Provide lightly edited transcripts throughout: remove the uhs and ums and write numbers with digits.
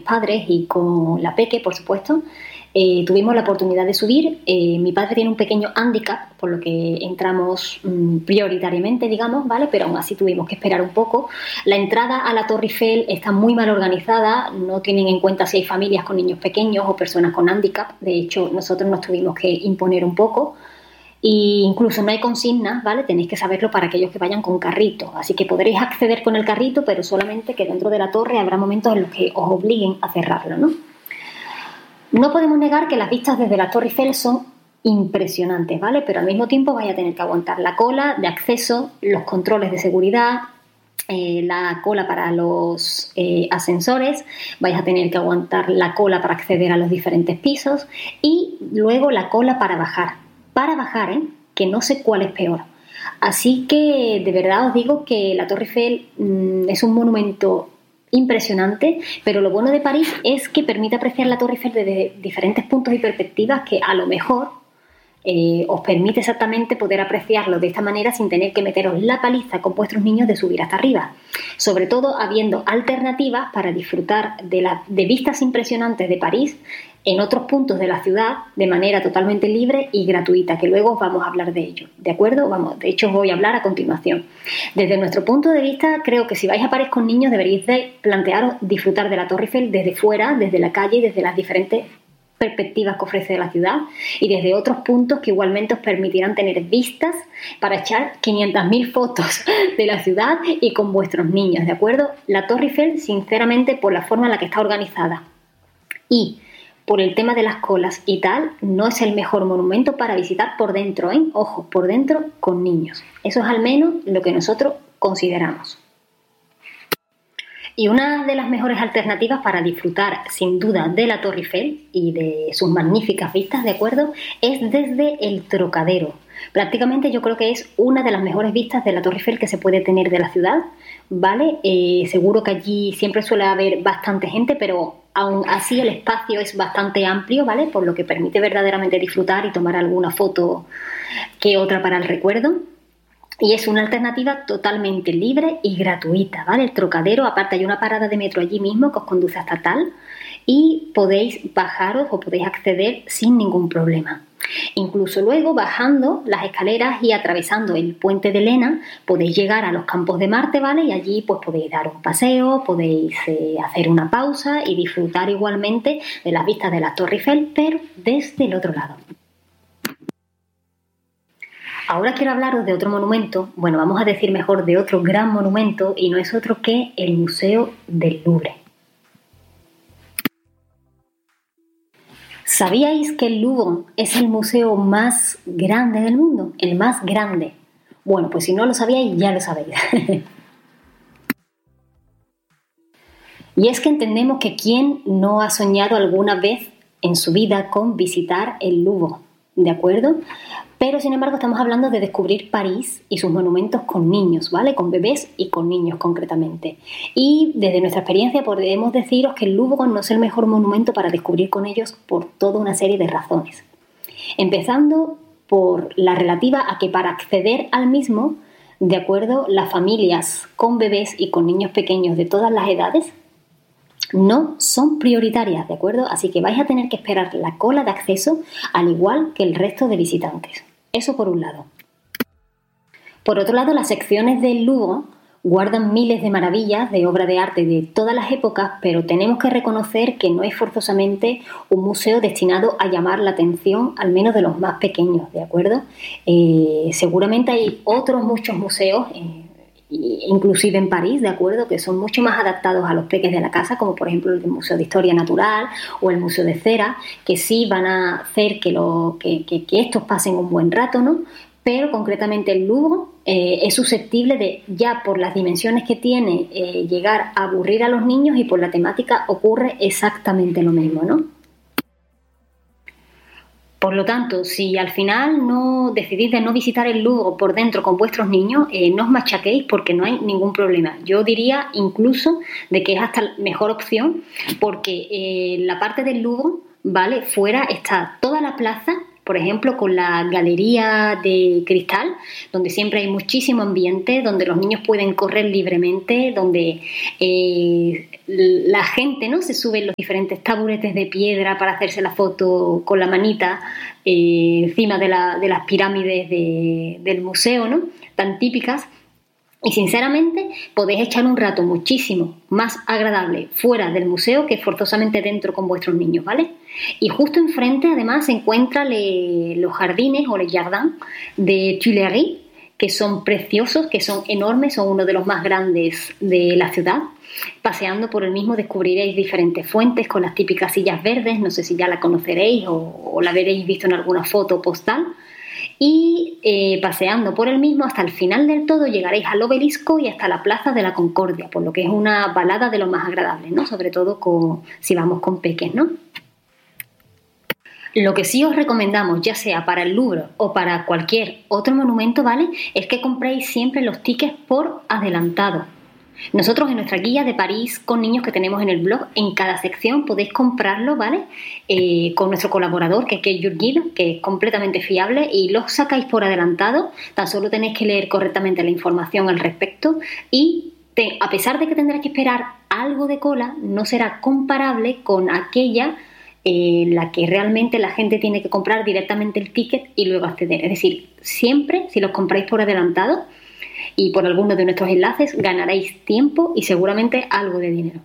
padres y con la Peque, por supuesto, tuvimos la oportunidad de subir. Mi padre tiene un pequeño hándicap, por lo que entramos prioritariamente, digamos, ¿vale? Pero aún así tuvimos que esperar un poco. La entrada a la Torre Eiffel está muy mal organizada, no tienen en cuenta si hay familias con niños pequeños o personas con hándicap. De hecho, nosotros nos tuvimos que imponer un poco. E incluso no hay consignas, ¿vale? Tenéis que saberlo para aquellos que vayan con carrito. Así que podréis acceder con el carrito, pero solamente que dentro de la torre habrá momentos en los que os obliguen a cerrarlo, ¿no? No podemos negar que las vistas desde la Torre Eiffel son impresionantes, ¿vale? Pero al mismo tiempo vais a tener que aguantar la cola de acceso, los controles de seguridad, la cola para los ascensores, vais a tener que aguantar la cola para acceder a los diferentes pisos y luego la cola para bajar. Que no sé cuál es peor. Así que de verdad os digo que la Torre Eiffel es un monumento impresionante, pero lo bueno de París es que permite apreciar la Torre Eiffel desde diferentes puntos y perspectivas que a lo mejor os permite exactamente poder apreciarlo de esta manera sin tener que meteros la paliza con vuestros niños de subir hasta arriba. Sobre todo habiendo alternativas para disfrutar de vistas impresionantes de París en otros puntos de la ciudad de manera totalmente libre y gratuita, que luego vamos a hablar de ello, ¿de acuerdo? De hecho os voy a hablar a continuación. Desde nuestro punto de vista, creo que si vais a París con niños deberíais de plantearos disfrutar de la Torre Eiffel desde fuera, desde la calle y desde las diferentes perspectivas que ofrece la ciudad y desde otros puntos que igualmente os permitirán tener vistas para echar 500.000 fotos de la ciudad y con vuestros niños, ¿de acuerdo? La Torre Eiffel, sinceramente, por la forma en la que está organizada y por el tema de las colas y tal, no es el mejor monumento para visitar por dentro, ¿eh? Ojo, por dentro con niños. Eso es al menos lo que nosotros consideramos. Y una de las mejores alternativas para disfrutar, sin duda, de la Torre Eiffel y de sus magníficas vistas, ¿de acuerdo?, es desde el Trocadero. Prácticamente yo creo que es una de las mejores vistas de la Torre Eiffel que se puede tener de la ciudad, ¿vale? Seguro que allí siempre suele haber bastante gente, pero aún así el espacio es bastante amplio, ¿vale? Por lo que permite verdaderamente disfrutar y tomar alguna foto que otra para el recuerdo. Y es una alternativa totalmente libre y gratuita, ¿vale? El Trocadero, aparte hay una parada de metro allí mismo que os conduce hasta tal y podéis bajaros o podéis acceder sin ningún problema. Incluso luego bajando las escaleras y atravesando el puente de Lena podéis llegar a los Campos de Marte, ¿vale? Y allí pues podéis dar un paseo, podéis hacer una pausa y disfrutar igualmente de las vistas de la Torre Eiffel, pero desde el otro lado. Ahora quiero hablaros de otro monumento, bueno, vamos a decir mejor de otro gran monumento, y no es otro que el Museo del Louvre. ¿Sabíais que el Louvre es el museo más grande del mundo? El más grande. Bueno, pues si no lo sabíais, ya lo sabéis. Y es que entendemos que ¿quién no ha soñado alguna vez en su vida con visitar el Louvre? ¿De acuerdo? Pero, sin embargo, estamos hablando de descubrir París y sus monumentos con niños, ¿vale? Con bebés y con niños, concretamente. Y desde nuestra experiencia podemos deciros que el Louvre no es el mejor monumento para descubrir con ellos por toda una serie de razones. Empezando por la relativa a que para acceder al mismo, ¿de acuerdo?, las familias con bebés y con niños pequeños de todas las edades no son prioritarias, ¿de acuerdo? Así que vais a tener que esperar la cola de acceso al igual que el resto de visitantes. Eso por un lado. Por otro lado, las secciones del Louvre guardan miles de maravillas de obra de arte de todas las épocas, pero tenemos que reconocer que no es forzosamente un museo destinado a llamar la atención, al menos de los más pequeños, ¿de acuerdo? Seguramente hay otros muchos museos, inclusive en París, ¿de acuerdo?, que son mucho más adaptados a los peques de la casa, como por ejemplo el Museo de Historia Natural o el Museo de Cera, que sí van a hacer que estos pasen un buen rato, ¿no? Pero concretamente el Louvre es susceptible de, ya por las dimensiones que tiene, llegar a aburrir a los niños, y por la temática ocurre exactamente lo mismo, ¿no? Por lo tanto, si al final no decidís de no visitar el Louvre por dentro con vuestros niños, no os machaquéis porque no hay ningún problema. Yo diría incluso de que es hasta mejor opción, porque la parte del Louvre, ¿vale?, fuera está toda la plaza por ejemplo, con la galería de cristal, donde siempre hay muchísimo ambiente, donde los niños pueden correr libremente, donde la gente, ¿no?, se sube en los diferentes taburetes de piedra para hacerse la foto con la manita encima de las pirámides del museo, ¿no?, tan típicas. Y sinceramente podéis echar un rato muchísimo más agradable fuera del museo que forzosamente dentro con vuestros niños, ¿vale? Y justo enfrente además se encuentran los jardines o les jardins de Tuileries, que son preciosos, que son enormes, son uno de los más grandes de la ciudad. Paseando por el mismo descubriréis diferentes fuentes con las típicas sillas verdes, no sé si ya la conoceréis o la veréis visto en alguna foto postal. Y paseando por el mismo hasta el final del todo llegaréis al obelisco y hasta la Plaza de la Concordia, por lo que es una balada de lo más agradable, ¿no?, sobre todo si vamos con peques, ¿no? Lo que sí os recomendamos, ya sea para el Louvre o para cualquier otro monumento, ¿vale?, es que compréis siempre los tickets por adelantado. Nosotros en nuestra guía de París con niños que tenemos en el blog, en cada sección podéis comprarlo, ¿vale?, con nuestro colaborador, que es Jurgil, que es completamente fiable, y los sacáis por adelantado. Tan solo tenéis que leer correctamente la información al respecto y a pesar de que tendréis que esperar algo de cola, no será comparable con aquella la que realmente la gente tiene que comprar directamente el ticket y luego acceder. Es decir, siempre, si los compráis por adelantado y por alguno de nuestros enlaces, ganaréis tiempo y seguramente algo de dinero.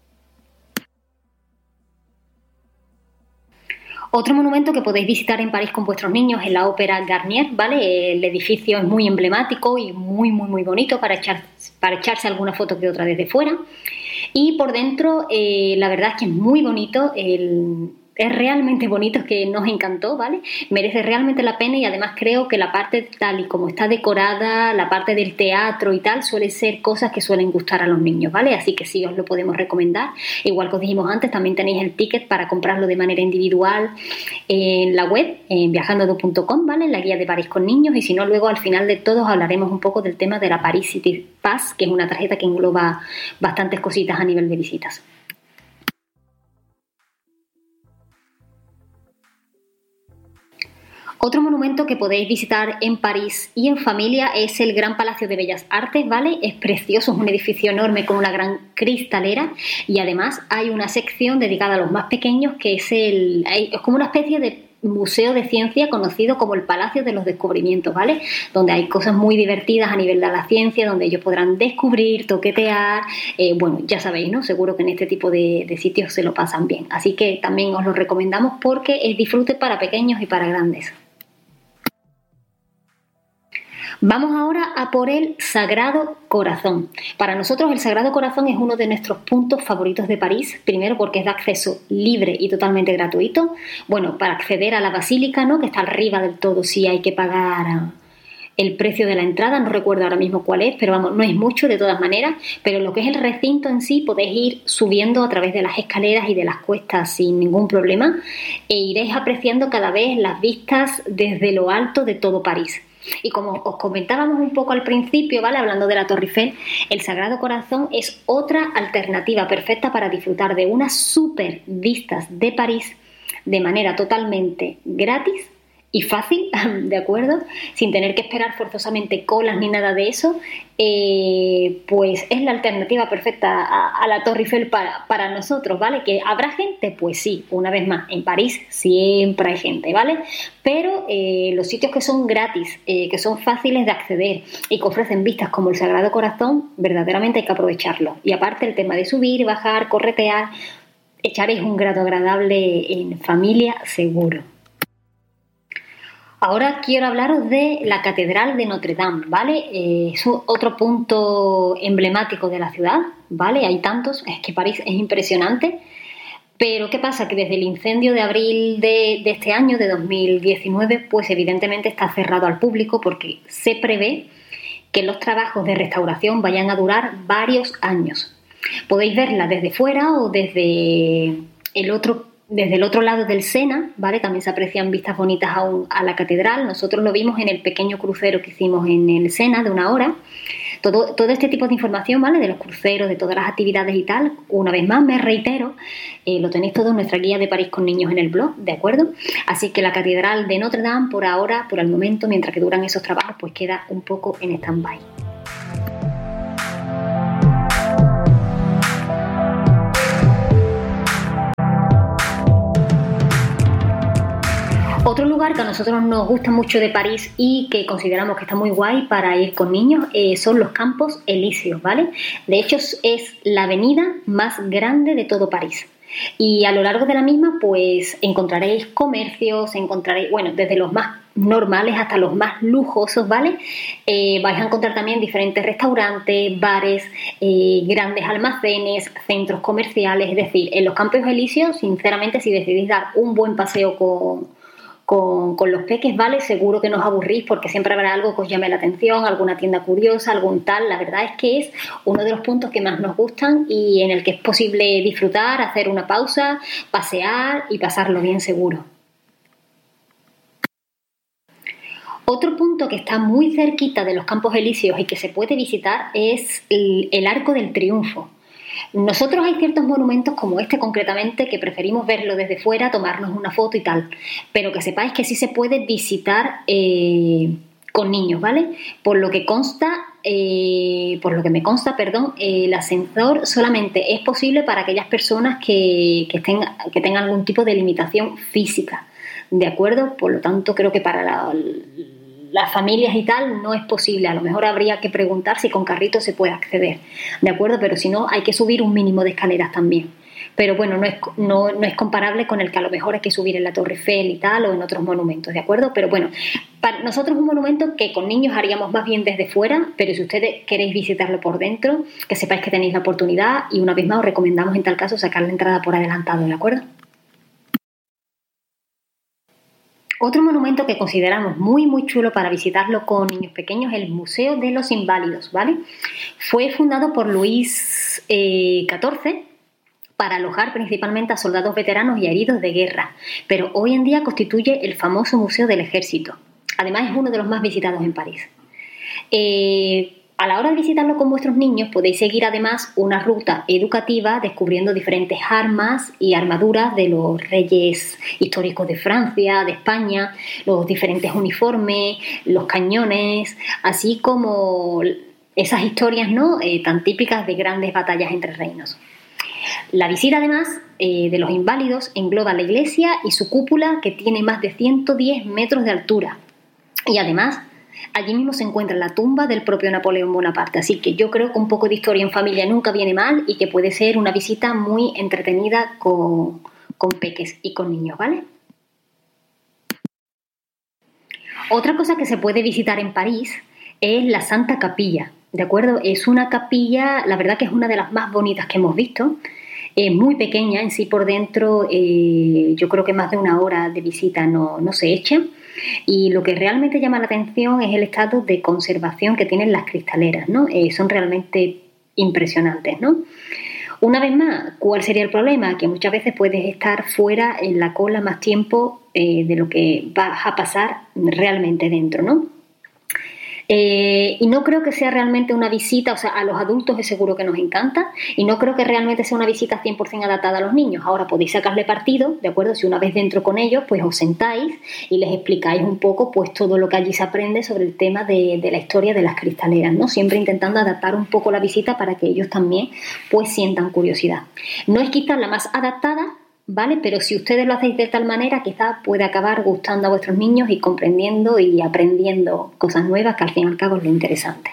Otro monumento que podéis visitar en París con vuestros niños es la Ópera Garnier, ¿vale? El edificio es muy emblemático y muy, muy, muy bonito para echarse alguna foto que otra desde fuera. Y por dentro, la verdad es que es muy bonito, es realmente bonito, es que nos encantó, ¿vale? Merece realmente la pena y además creo que la parte tal y como está decorada, la parte del teatro y tal, suele ser cosas que suelen gustar a los niños, ¿vale? Así que sí os lo podemos recomendar. Igual que os dijimos antes, también tenéis el ticket para comprarlo de manera individual en la web, en viajando2.com, ¿vale? En la guía de París con niños, y si no, luego al final de todos hablaremos un poco del tema de la Paris City Pass, que es una tarjeta que engloba bastantes cositas a nivel de visitas. Otro monumento que podéis visitar en París y en familia es el Gran Palacio de Bellas Artes, ¿vale? Es precioso, es un edificio enorme con una gran cristalera y además hay una sección dedicada a los más pequeños que es como una especie de museo de ciencia conocido como el Palacio de los Descubrimientos, ¿vale? Donde hay cosas muy divertidas a nivel de la ciencia, donde ellos podrán descubrir, toquetear, bueno, ya sabéis, ¿no? Seguro que en este tipo de sitios se lo pasan bien. Así que también os lo recomendamos porque es disfrute para pequeños y para grandes. Vamos ahora a por el Sagrado Corazón. Para nosotros el Sagrado Corazón es uno de nuestros puntos favoritos de París, primero porque es de acceso libre y totalmente gratuito. Bueno, para acceder a la basílica, ¿no?, que está arriba del todo, sí hay que pagar el precio de la entrada, no recuerdo ahora mismo cuál es, pero vamos, no es mucho de todas maneras, pero lo que es el recinto en sí podéis ir subiendo a través de las escaleras y de las cuestas sin ningún problema e iréis apreciando cada vez las vistas desde lo alto de todo París. Y como os comentábamos un poco al principio, ¿vale?, hablando de la Torre Eiffel, el Sagrado Corazón es otra alternativa perfecta para disfrutar de unas súper vistas de París de manera totalmente gratis y fácil, ¿de acuerdo? Sin tener que esperar forzosamente colas ni nada de eso, pues es la alternativa perfecta a la Torre Eiffel para nosotros, ¿vale? ¿Que habrá gente? Pues sí, una vez más, en París siempre hay gente, ¿vale? Pero los sitios que son gratis, que son fáciles de acceder y que ofrecen vistas como el Sagrado Corazón, verdaderamente hay que aprovecharlo. Y aparte el tema de subir, bajar, corretear, echaréis un rato agradable en familia seguro. Ahora quiero hablaros de la Catedral de Notre Dame, ¿vale? Es otro punto emblemático de la ciudad, ¿vale? Hay tantos, es que París es impresionante. Pero ¿qué pasa? Que desde el incendio de abril de este año, de 2019, pues evidentemente está cerrado al público porque se prevé que los trabajos de restauración vayan a durar varios años. Podéis verla desde fuera o desde el otro lado del Sena, ¿vale? También se aprecian vistas bonitas a la catedral. Nosotros lo vimos en el pequeño crucero que hicimos en el Sena de 1 hora. Todo este tipo de información, ¿vale? De los cruceros, de todas las actividades y tal, una vez más me reitero, lo tenéis todo en nuestra guía de París con niños en el blog, ¿de acuerdo? Así que la Catedral de Notre Dame, por ahora, por el momento, mientras que duran esos trabajos, pues queda un poco en stand-by. Otro lugar que a nosotros nos gusta mucho de París y que consideramos que está muy guay para ir con niños son los Campos Elíseos, ¿vale? De hecho, es la avenida más grande de todo París. Y a lo largo de la misma, pues encontraréis comercios, encontraréis, bueno, desde los más normales hasta los más lujosos, ¿vale? Vais a encontrar también diferentes restaurantes, bares, grandes almacenes, centros comerciales. Es decir, en los Campos Elíseos, sinceramente, si decidís dar un buen paseo con los peques, ¿vale? Seguro que no os aburrís porque siempre habrá algo que os llame la atención, alguna tienda curiosa, algún tal. La verdad es que es uno de los puntos que más nos gustan y en el que es posible disfrutar, hacer una pausa, pasear y pasarlo bien seguro. Otro punto que está muy cerquita de los Campos Elíseos y que se puede visitar es el Arco del Triunfo. Nosotros hay ciertos monumentos como este concretamente que preferimos verlo desde fuera, tomarnos una foto y tal, pero que sepáis que sí se puede visitar con niños, ¿vale? Por lo que me consta, el ascensor solamente es posible para aquellas personas que tengan algún tipo de limitación física, ¿de acuerdo? Por lo tanto, creo que para las familias y tal no es posible. A lo mejor habría que preguntar si con carrito se puede acceder, ¿de acuerdo? Pero si no, hay que subir un mínimo de escaleras también. Pero bueno, no es comparable con el que a lo mejor hay que subir en la Torre Eiffel y tal o en otros monumentos, ¿de acuerdo? Pero bueno, para nosotros es un monumento que con niños haríamos más bien desde fuera, pero si ustedes queréis visitarlo por dentro, que sepáis que tenéis la oportunidad y una vez más os recomendamos en tal caso sacar la entrada por adelantado, ¿de acuerdo? Otro monumento que consideramos muy muy chulo para visitarlo con niños pequeños es el Museo de los Inválidos, ¿vale? Fue fundado por Luis XIV para alojar principalmente a soldados veteranos y heridos de guerra, pero hoy en día constituye el famoso Museo del Ejército. Además es uno de los más visitados en París. A la hora de visitarlo con vuestros niños podéis seguir además una ruta educativa descubriendo diferentes armas y armaduras de los reyes históricos de Francia, de España, los diferentes uniformes, los cañones, así como esas historias, ¿no? Tan típicas de grandes batallas entre reinos. La visita además de los Inválidos engloba la iglesia y su cúpula que tiene más de 110 metros de altura y además allí mismo se encuentra la tumba del propio Napoleón Bonaparte, así que yo creo que un poco de historia en familia nunca viene mal y que puede ser una visita muy entretenida con peques y con niños, ¿vale? Otra cosa que se puede visitar en París es la Santa Capilla, ¿de acuerdo? Es una capilla, la verdad que es una de las más bonitas que hemos visto. Es muy pequeña en sí por dentro, yo creo que más de una hora de visita no se echa. Y lo que realmente llama la atención es el estado de conservación que tienen las cristaleras, ¿no? Son realmente impresionantes, ¿no? Una vez más, ¿cuál sería el problema? Que muchas veces puedes estar fuera en la cola más tiempo de lo que vas a pasar realmente dentro, ¿no? Y no creo que sea realmente una visita, o sea, a los adultos es seguro que nos encanta y no creo que realmente sea una visita 100% adaptada a los niños. Ahora podéis sacarle partido, ¿de acuerdo? Si una vez dentro con ellos, pues os sentáis y les explicáis un poco pues todo lo que allí se aprende sobre el tema de la historia de las cristaleras, ¿no? Siempre intentando adaptar un poco la visita para que ellos también pues sientan curiosidad. No es quizás la más adaptada, ¿vale? Pero si ustedes lo hacéis de tal manera, quizás puede acabar gustando a vuestros niños y comprendiendo y aprendiendo cosas nuevas, que al fin y al cabo es lo interesante.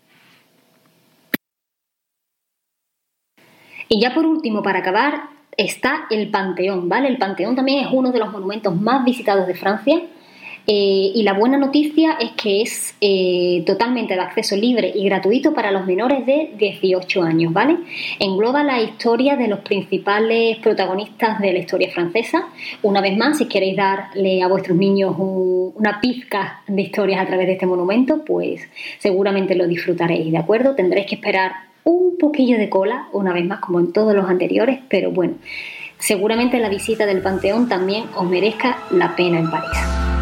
Y ya por último, para acabar, está el Panteón, ¿vale? El Panteón también es uno de los monumentos más visitados de Francia. Y la buena noticia es que es totalmente de acceso libre y gratuito para los menores de 18 años, ¿vale? Engloba la historia de los principales protagonistas de la historia francesa. Una vez más, si queréis darle a vuestros niños una pizca de historias a través de este monumento, pues seguramente lo disfrutaréis, ¿de acuerdo? Tendréis que esperar un poquillo de cola, una vez más, como en todos los anteriores, pero bueno, seguramente la visita del Panteón también os merezca la pena en París.